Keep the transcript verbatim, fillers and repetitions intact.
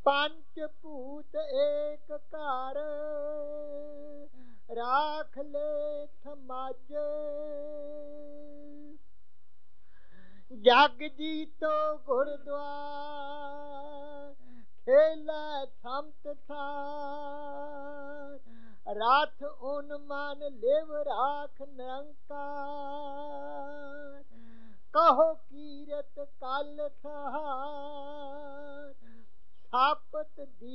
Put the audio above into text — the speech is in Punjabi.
ਪੰਚ ਭੂਤ ਏਕ ਘਰ, ਰਾਖ ਲੈ ਸਮਾਜੇ। ਜਗ ਜੀਤੋ ਗੁਰਦੁਆਰ, ਖੇਲਾ ਸੰਤ ਸਾਰ। ਰਥ ਉਨ ਮਨ ਲਿਵ ਰਾਖ ਨਿਰੰਕਾਰ, ਕਹੋ ਕੀਰਤ ਕਲ ਸਹਾਰ। ਸਾਪਤ ਦੀ